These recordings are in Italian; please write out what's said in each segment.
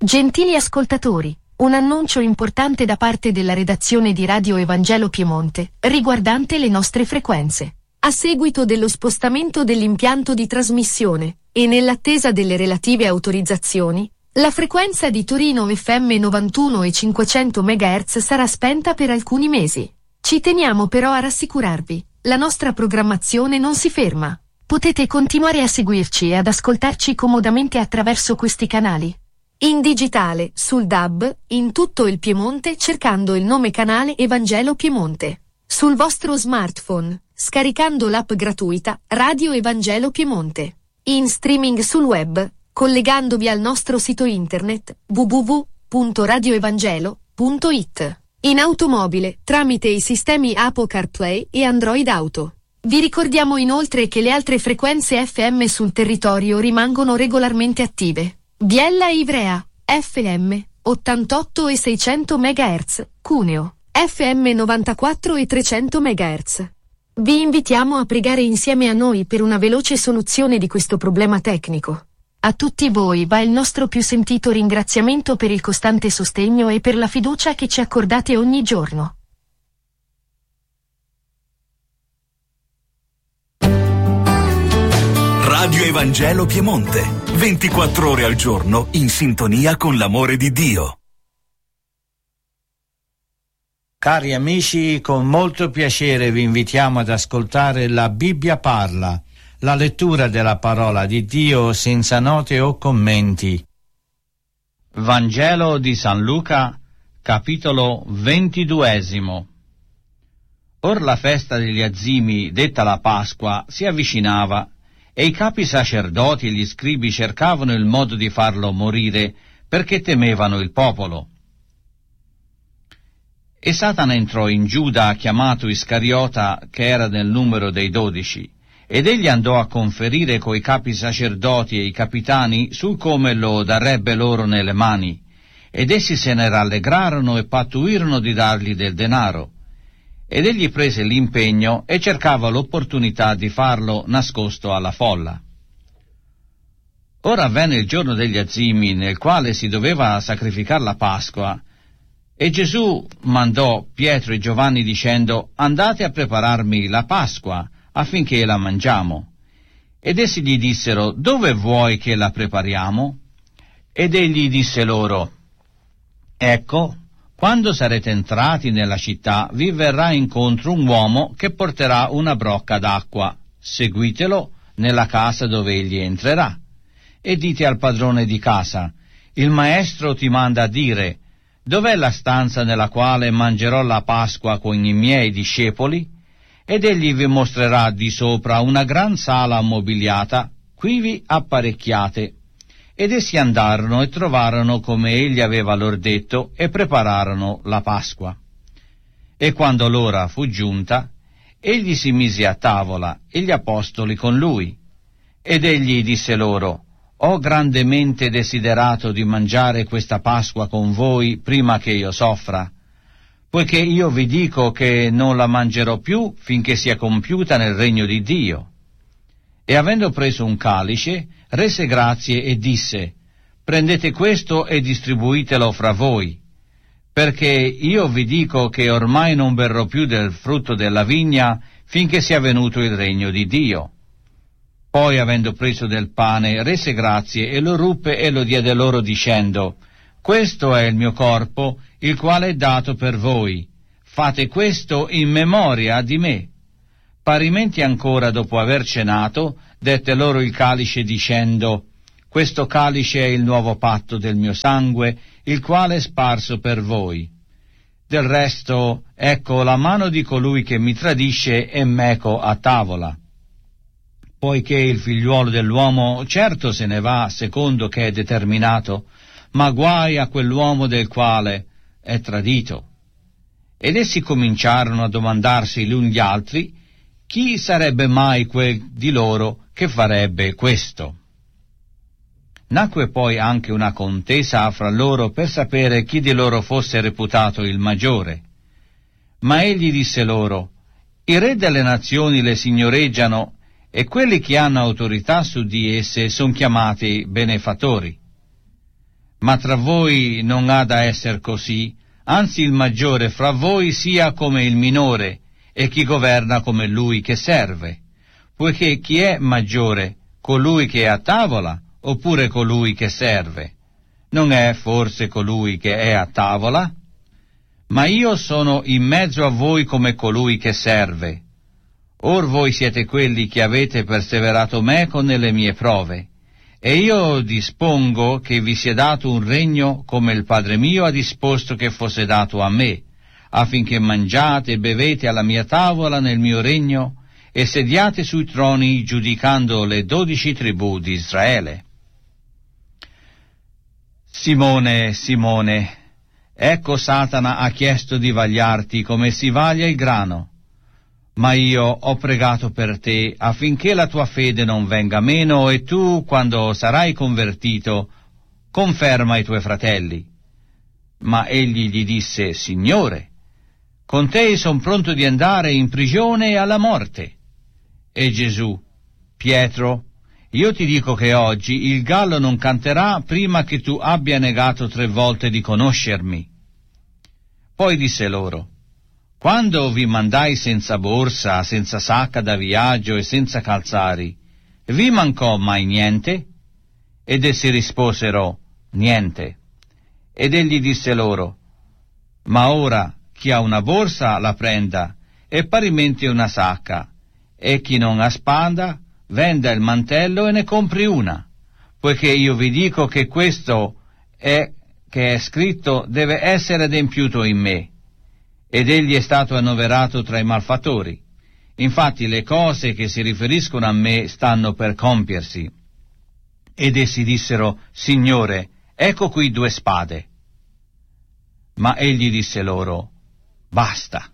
Gentili ascoltatori, un annuncio importante da parte della redazione di Radio Evangelo Piemonte, riguardante le nostre frequenze. A seguito dello spostamento dell'impianto di trasmissione, e nell'attesa delle relative autorizzazioni, la frequenza di Torino FM 91 e 500 MHz sarà spenta per alcuni mesi. Ci teniamo però a rassicurarvi, la nostra programmazione non si ferma. Potete continuare a seguirci e ad ascoltarci comodamente attraverso questi canali. In digitale, sul DAB, in tutto il Piemonte cercando il nome canale Evangelo Piemonte. Sul vostro smartphone, scaricando l'app gratuita Radio Evangelo Piemonte. In streaming sul web, collegandovi al nostro sito internet www.radioevangelo.it. In automobile, tramite i sistemi Apple CarPlay e Android Auto. Vi ricordiamo inoltre che le altre frequenze FM sul territorio rimangono regolarmente attive. Biella e Ivrea, FM, 88 e 600 MHz, Cuneo, FM 94 e 300 MHz. Vi invitiamo a pregare insieme a noi per una veloce soluzione di questo problema tecnico. A tutti voi va il nostro più sentito ringraziamento per il costante sostegno e per la fiducia che ci accordate ogni giorno. Radio Evangelo Piemonte, 24 ore al giorno in sintonia con l'amore di Dio. Cari amici, con molto piacere vi invitiamo ad ascoltare La Bibbia parla, la lettura della parola di Dio senza note o commenti. Vangelo di San Luca, capitolo 22. Or la festa degli azimi, detta la Pasqua, si avvicinava, e i capi sacerdoti e gli scribi cercavano il modo di farlo morire, perché temevano il popolo. E Satana entrò in Giuda, chiamato Iscariota, che era nel numero dei 12, ed egli andò a conferire coi capi sacerdoti e i capitani sul come lo darebbe loro nelle mani, ed essi se ne rallegrarono e pattuirono di dargli del denaro. Ed egli prese l'impegno e cercava l'opportunità di farlo nascosto alla folla. Ora avvenne il giorno degli azimi, nel quale si doveva sacrificare la Pasqua, e Gesù mandò Pietro e Giovanni dicendo: andate a prepararmi la Pasqua, affinché la mangiamo. Ed essi gli dissero: dove vuoi che la prepariamo? Ed egli disse loro: ecco, quando sarete entrati nella città, vi verrà incontro un uomo che porterà una brocca d'acqua. Seguitelo nella casa dove egli entrerà. E dite al padrone di casa: il maestro ti manda a dire: dov'è la stanza nella quale mangerò la Pasqua con i miei discepoli? Ed egli vi mostrerà di sopra una gran sala ammobiliata, quivi apparecchiate. Ed essi andarono e trovarono come egli aveva loro detto e prepararono la Pasqua. E quando l'ora fu giunta, egli si mise a tavola e gli apostoli con lui. Ed egli disse loro: ho grandemente desiderato di mangiare questa Pasqua con voi prima che io soffra, poiché io vi dico che non la mangerò più finché sia compiuta nel regno di Dio. E avendo preso un calice, rese grazie e disse: prendete questo e distribuitelo fra voi, perché io vi dico che ormai non berrò più del frutto della vigna finché sia venuto il regno di Dio. Poi, avendo preso del pane, rese grazie e lo ruppe e lo diede loro dicendo: questo è il mio corpo, il quale è dato per voi. Fate questo in memoria di me. Parimenti ancora, dopo aver cenato, dette loro il calice dicendo: questo calice è il nuovo patto del mio sangue, il quale è sparso per voi. Del resto, ecco, la mano di colui che mi tradisce è meco a tavola. Poiché il figliuolo dell'uomo certo se ne va secondo che è determinato, ma guai a quell'uomo del quale è tradito. Ed essi cominciarono a domandarsi l'un gli altri: chi sarebbe mai quel di loro che farebbe questo? Nacque poi anche una contesa fra loro per sapere chi di loro fosse reputato il maggiore. Ma egli disse loro: i re delle nazioni le signoreggiano, e quelli che hanno autorità su di esse sono chiamati benefattori. Ma tra voi non ha da essere così, anzi il maggiore fra voi sia come il minore, e chi governa come lui che serve. Poiché chi è maggiore, colui che è a tavola, oppure colui che serve? Non è forse colui che è a tavola? Ma io sono in mezzo a voi come colui che serve. Or voi siete quelli che avete perseverato meco nelle mie prove, e io dispongo che vi sia dato un regno come il Padre mio ha disposto che fosse dato a me, affinché mangiate e bevete alla mia tavola nel mio regno, e sediate sui troni giudicando le 12 tribù di Israele. Simone, Simone, ecco Satana ha chiesto di vagliarti come si vaglia il grano, ma io ho pregato per te affinché la tua fede non venga meno, e tu, quando sarai convertito, conferma i tuoi fratelli. Ma egli gli disse: Signore, con te son pronto di andare in prigione e alla morte. E Gesù: Pietro, io ti dico che oggi il gallo non canterà prima che tu abbia negato 3 volte di conoscermi. Poi disse loro: Quando vi mandai senza borsa, senza sacca da viaggio e senza calzari, vi mancò mai niente? Ed essi risposero: Niente. Ed egli disse loro: Ma ora chi ha una borsa la prenda, e parimenti una sacca, e chi non ha spada venda il mantello e ne compri una, poiché io vi dico che questo che è scritto deve essere adempiuto in me. Ed egli è stato annoverato tra i malfattori. Infatti le cose che si riferiscono a me stanno per compiersi. Ed essi dissero: Signore, ecco qui 2 spade. Ma egli disse loro: Basta.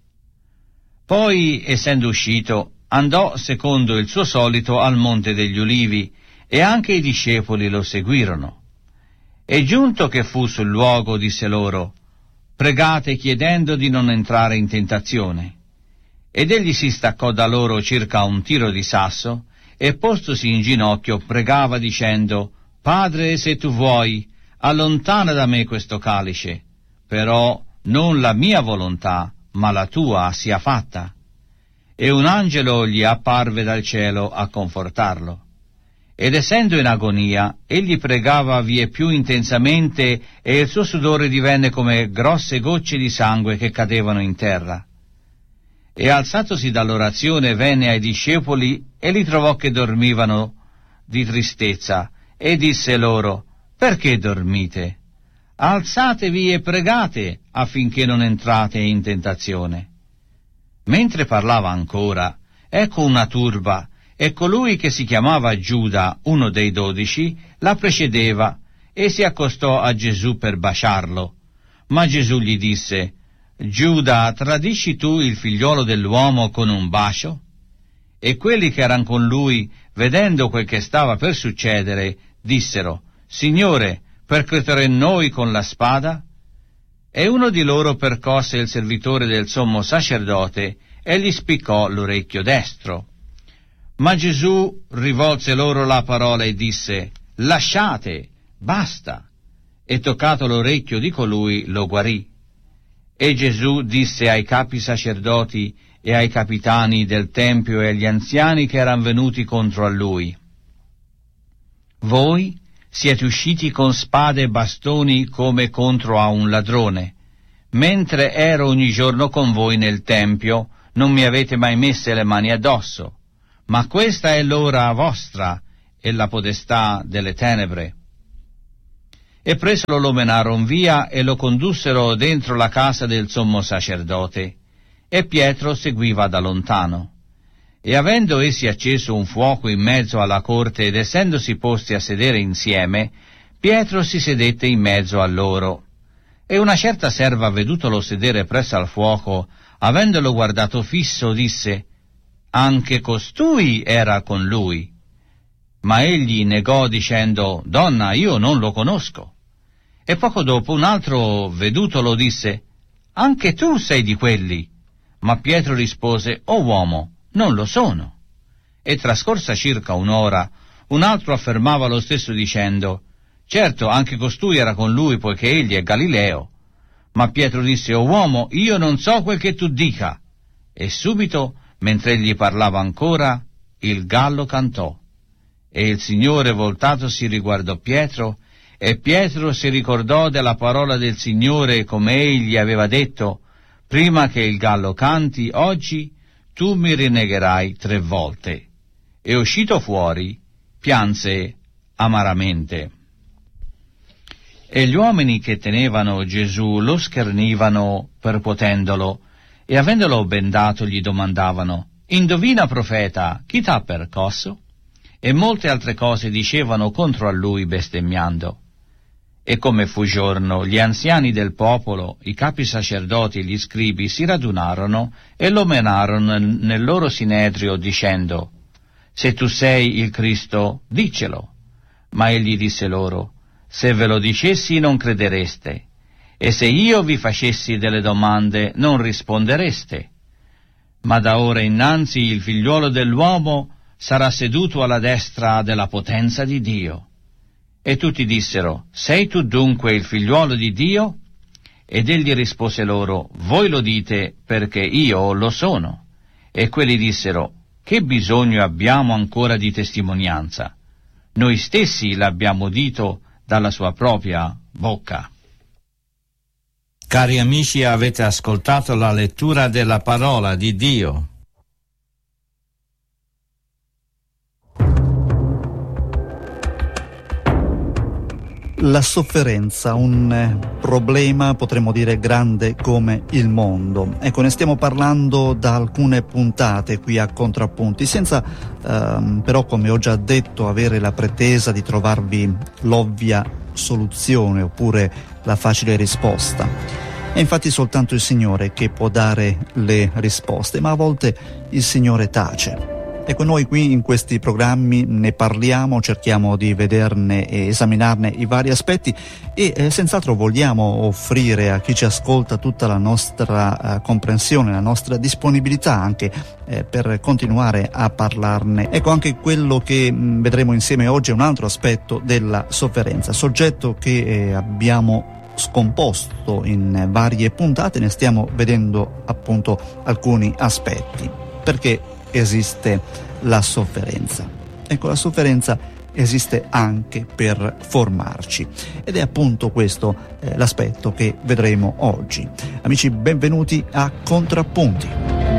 Poi, essendo uscito, andò secondo il suo solito al Monte degli Ulivi, e anche i discepoli lo seguirono. E giunto che fu sul luogo, disse loro: Pregate chiedendo di non entrare in tentazione. Ed egli si staccò da loro circa un tiro di sasso, e postosi in ginocchio pregava dicendo: Padre, se tu vuoi, allontana da me questo calice, però non la mia volontà, ma la tua sia fatta. E un angelo gli apparve dal cielo a confortarlo. Ed essendo in agonia, egli pregava vie più intensamente, e il suo sudore divenne come grosse gocce di sangue che cadevano in terra. E alzatosi dall'orazione venne ai discepoli e li trovò che dormivano di tristezza, e disse loro: Perché dormite? Alzatevi e pregate affinché non entrate in tentazione. Mentre parlava ancora, ecco una turba, e colui che si chiamava Giuda, uno dei 12, la precedeva, e si accostò a Gesù per baciarlo. Ma Gesù gli disse: Giuda, tradisci tu il figliolo dell'uomo con un bacio? E quelli che erano con lui, vedendo quel che stava per succedere, dissero: Signore, percuotere noi con la spada? E uno di loro percosse il servitore del sommo sacerdote e gli spiccò l'orecchio destro. Ma Gesù rivolse loro la parola e disse: Lasciate, basta. E toccato l'orecchio di colui lo guarì. E Gesù disse ai capi sacerdoti e ai capitani del tempio e agli anziani che erano venuti contro a lui: Voi siete usciti con spade e bastoni come contro a un ladrone. Mentre ero ogni giorno con voi nel tempio, non mi avete mai messe le mani addosso. Ma questa è l'ora vostra e la potestà delle tenebre. E presolo lo menarono via e lo condussero dentro la casa del sommo sacerdote, e Pietro seguiva da lontano. E avendo essi acceso un fuoco in mezzo alla corte ed essendosi posti a sedere insieme, Pietro si sedette in mezzo a loro. E una certa serva, vedutolo sedere presso al fuoco, avendolo guardato fisso, disse: Anche costui era con lui. Ma egli negò dicendo: Donna, io non lo conosco. E poco dopo un altro, vedutolo, disse: Anche tu sei di quelli. Ma Pietro rispose: O uomo, non lo sono. E trascorsa circa un'ora, un altro affermava lo stesso dicendo: Certo, anche costui era con lui, poiché egli è Galileo. Ma Pietro disse: «O uomo, io non so quel che tu dica». E subito, mentre egli parlava ancora, il gallo cantò. E il Signore, voltatosi, riguardò Pietro, e Pietro si ricordò della parola del Signore, come egli aveva detto: «Prima che il gallo canti, oggi tu mi rinnegherai 3 volte». E uscito fuori, pianse amaramente. E gli uomini che tenevano Gesù lo schernivano percuotendolo, e avendolo bendato gli domandavano: «Indovina, profeta, chi t'ha percosso?» E molte altre cose dicevano contro a lui, bestemmiando. E come fu giorno, gli anziani del popolo, i capi sacerdoti e gli scribi si radunarono e lo menarono nel loro sinedrio, dicendo: «Se tu sei il Cristo, diccelo». Ma egli disse loro: «Se ve lo dicessi non credereste, e se io vi facessi delle domande non rispondereste. Ma da ora innanzi il figliuolo dell'uomo sarà seduto alla destra della potenza di Dio». E tutti dissero: «Sei tu dunque il figliuolo di Dio?» Ed egli rispose loro: «Voi lo dite perché io lo sono». E quelli dissero: «Che bisogno abbiamo ancora di testimonianza? Noi stessi l'abbiamo udito dalla sua propria bocca». Cari amici, avete ascoltato la lettura della parola di Dio. La sofferenza, un problema, potremmo dire, grande come il mondo. Ecco, ne stiamo parlando da alcune puntate qui a Contrappunti, senza però, come ho già detto, avere la pretesa di trovarvi l'ovvia soluzione oppure la facile risposta. È infatti soltanto il Signore che può dare le risposte, ma a volte il Signore tace. Ecco, noi qui in questi programmi ne parliamo, cerchiamo di vederne e esaminarne i vari aspetti e senz'altro vogliamo offrire a chi ci ascolta tutta la nostra comprensione, la nostra disponibilità anche per continuare a parlarne. Ecco, anche quello che vedremo insieme oggi è un altro aspetto della sofferenza, soggetto che abbiamo scomposto in varie puntate, ne stiamo vedendo appunto alcuni aspetti. Perché esiste la sofferenza? Ecco, la sofferenza esiste anche per formarci ed è appunto questo l'aspetto che vedremo oggi. Amici, benvenuti a Contrappunti.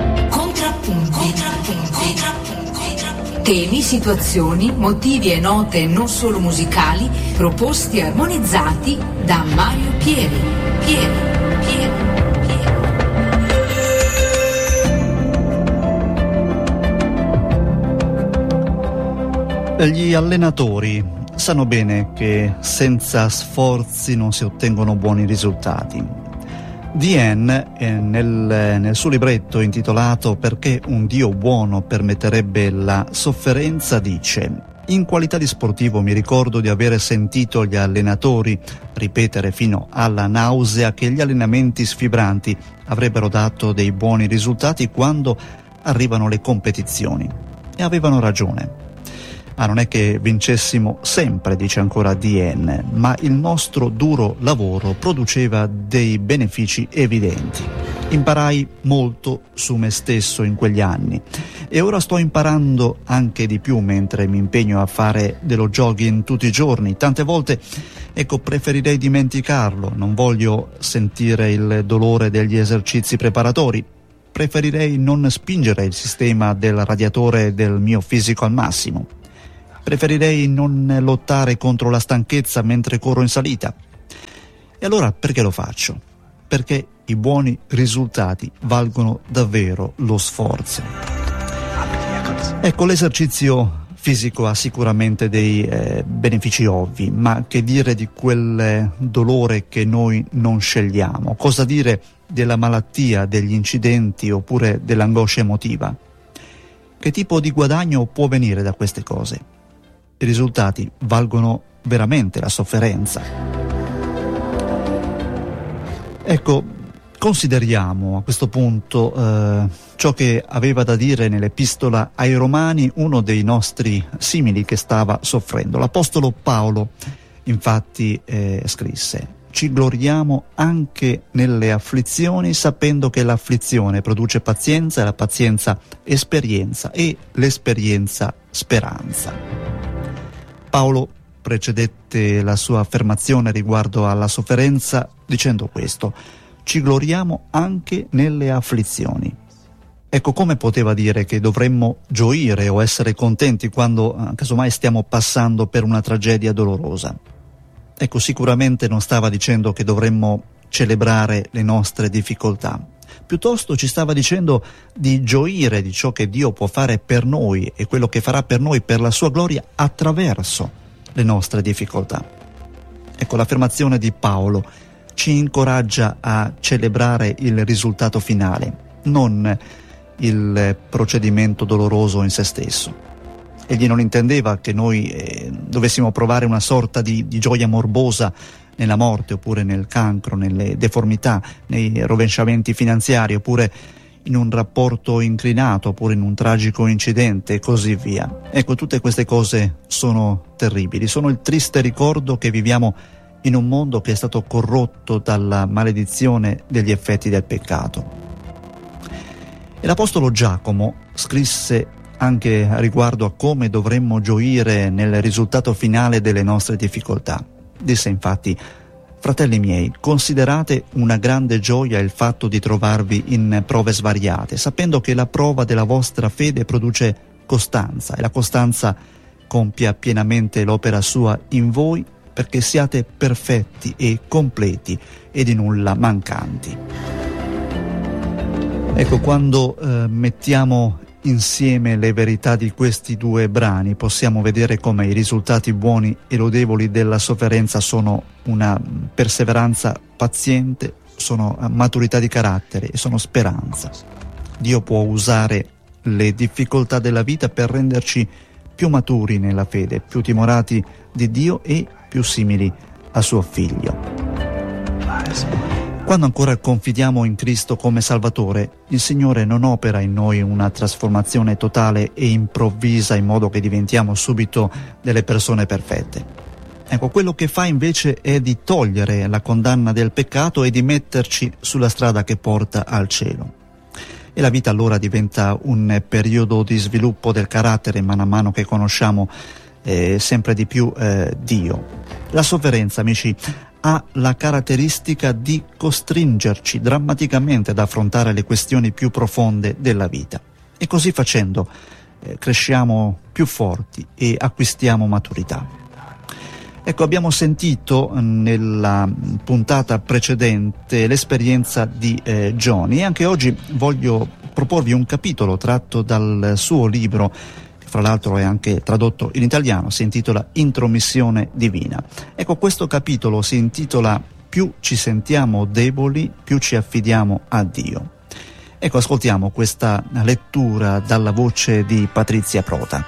Temi, situazioni, motivi e note non solo musicali, proposti e armonizzati da Mario Pieri. Gli allenatori sanno bene che senza sforzi non si ottengono buoni risultati. Diane, nel suo libretto intitolato «Perché un Dio buono permetterebbe la sofferenza», dice: «In qualità di sportivo mi ricordo di avere sentito gli allenatori ripetere fino alla nausea che gli allenamenti sfibranti avrebbero dato dei buoni risultati quando arrivano le competizioni. E avevano ragione. Ma non è che vincessimo sempre», dice ancora Diane, ma il nostro duro lavoro produceva dei benefici evidenti. Imparai molto su me stesso in quegli anni e ora sto imparando anche di più mentre mi impegno a fare dello jogging tutti i giorni. Tante volte, ecco, preferirei dimenticarlo, non voglio sentire il dolore degli esercizi preparatori. Preferirei non spingere il sistema del radiatore del mio fisico al massimo. Preferirei non lottare contro la stanchezza mentre corro in salita. E allora perché lo faccio? Perché i buoni risultati valgono davvero lo sforzo. Ecco, l'esercizio fisico ha sicuramente dei benefici ovvi, ma che dire di quel dolore che noi non scegliamo? Cosa dire della malattia, degli incidenti oppure dell'angoscia emotiva? Che tipo di guadagno può venire da queste cose? I risultati valgono veramente la sofferenza. Ecco, consideriamo a questo punto ciò che aveva da dire nell'epistola ai Romani uno dei nostri simili che stava soffrendo, l'Apostolo Paolo, infatti scrisse: ci gloriamo anche nelle afflizioni, sapendo che l'afflizione produce pazienza, e la pazienza esperienza, e l'esperienza speranza. Paolo precedette la sua affermazione riguardo alla sofferenza dicendo questo: ci gloriamo anche nelle afflizioni. Ecco, come poteva dire che dovremmo gioire o essere contenti quando casomai stiamo passando per una tragedia dolorosa? Ecco, sicuramente non stava dicendo che dovremmo celebrare le nostre difficoltà, piuttosto ci stava dicendo di gioire di ciò che Dio può fare per noi e quello che farà per noi per la sua gloria attraverso le nostre difficoltà. Ecco, l'affermazione di Paolo ci incoraggia a celebrare il risultato finale, non il procedimento doloroso in se stesso. Egli non intendeva che noi dovessimo provare una sorta di gioia morbosa nella morte, oppure nel cancro, nelle deformità, nei rovesciamenti finanziari, oppure in un rapporto inclinato, oppure in un tragico incidente e così via. Ecco, tutte queste cose sono terribili, sono il triste ricordo che viviamo in un mondo che è stato corrotto dalla maledizione degli effetti del peccato. E l'Apostolo Giacomo scrisse anche riguardo a come dovremmo gioire nel risultato finale delle nostre difficoltà. Disse infatti: fratelli miei, considerate una grande gioia il fatto di trovarvi in prove svariate, sapendo che la prova della vostra fede produce costanza, e la costanza compia pienamente l'opera sua in voi, perché siate perfetti e completi e di nulla mancanti. Ecco, quando mettiamo insieme le verità di questi due brani, possiamo vedere come i risultati buoni e lodevoli della sofferenza sono una perseveranza paziente, sono maturità di carattere e sono speranza. Dio può usare le difficoltà della vita per renderci più maturi nella fede, più timorati di Dio e più simili a suo Figlio. Quando ancora confidiamo in Cristo come Salvatore, il Signore non opera in noi una trasformazione totale e improvvisa in modo che diventiamo subito delle persone perfette. Ecco, quello che fa invece è di togliere la condanna del peccato e di metterci sulla strada che porta al cielo. E la vita allora diventa un periodo di sviluppo del carattere man mano che conosciamo sempre di più Dio. La sofferenza, amici, ha la caratteristica di costringerci drammaticamente ad affrontare le questioni più profonde della vita. E così facendo cresciamo più forti e acquistiamo maturità. Ecco, abbiamo sentito nella puntata precedente l'esperienza di Johnny, e anche oggi voglio proporvi un capitolo tratto dal suo libro, che fra l'altro è anche tradotto in italiano, si intitola Intromissione divina. Ecco, questo capitolo si intitola Più ci sentiamo deboli, più ci affidiamo a Dio. Ecco, ascoltiamo questa lettura dalla voce di Patrizia Prota.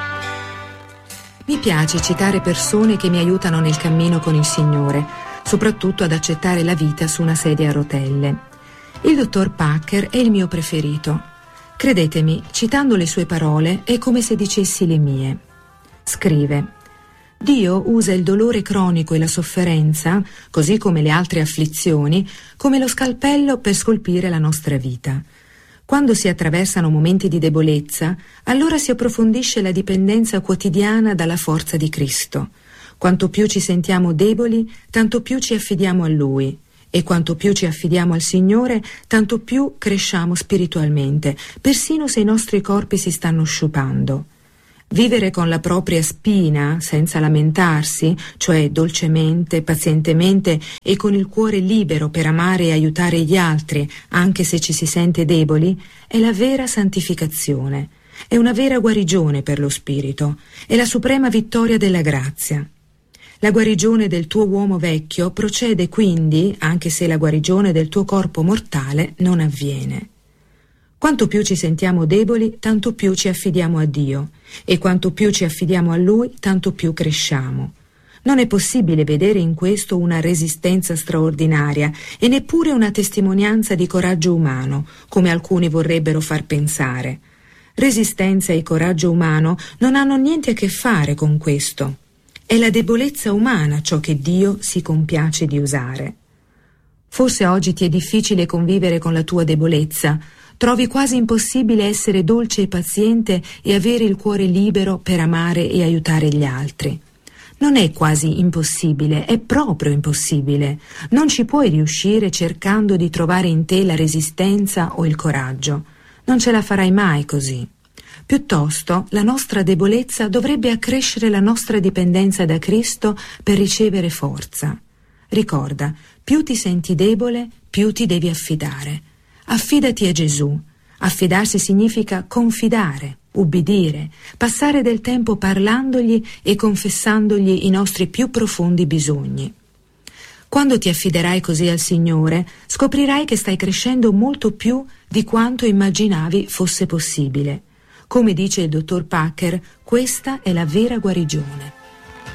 Mi piace citare persone che mi aiutano nel cammino con il Signore, soprattutto ad accettare la vita su una sedia a rotelle. Il dottor Packer è il mio preferito. Credetemi, citando le sue parole è come se dicessi le mie. Scrive: Dio usa il dolore cronico e la sofferenza, così come le altre afflizioni, come lo scalpello per scolpire la nostra vita. Quando si attraversano momenti di debolezza, allora si approfondisce la dipendenza quotidiana dalla forza di Cristo. Quanto più ci sentiamo deboli, tanto più ci affidiamo a Lui. E quanto più ci affidiamo al Signore, tanto più cresciamo spiritualmente, persino se i nostri corpi si stanno sciupando. Vivere con la propria spina, senza lamentarsi, cioè dolcemente, pazientemente e con il cuore libero per amare e aiutare gli altri, anche se ci si sente deboli, è la vera santificazione, è una vera guarigione per lo spirito, è la suprema vittoria della grazia. La guarigione del tuo uomo vecchio procede quindi, anche se la guarigione del tuo corpo mortale non avviene. Quanto più ci sentiamo deboli, tanto più ci affidiamo a Dio, e quanto più ci affidiamo a Lui, tanto più cresciamo. Non è possibile vedere in questo una resistenza straordinaria e neppure una testimonianza di coraggio umano, come alcuni vorrebbero far pensare. Resistenza e coraggio umano non hanno niente a che fare con questo. È la debolezza umana ciò che Dio si compiace di usare. Forse oggi ti è difficile convivere con la tua debolezza, trovi quasi impossibile essere dolce e paziente e avere il cuore libero per amare e aiutare gli altri. Non è quasi impossibile, è proprio impossibile. Non ci puoi riuscire cercando di trovare in te la resistenza o il coraggio. Non ce la farai mai così. Piuttosto, la nostra debolezza dovrebbe accrescere la nostra dipendenza da Cristo per ricevere forza. Ricorda, più ti senti debole, più ti devi affidare. Affidati a Gesù. Affidarsi significa confidare, ubbidire, passare del tempo parlandogli e confessandogli i nostri più profondi bisogni. Quando ti affiderai così al Signore, scoprirai che stai crescendo molto più di quanto immaginavi fosse possibile. Come dice il dottor Packer, questa è la vera guarigione.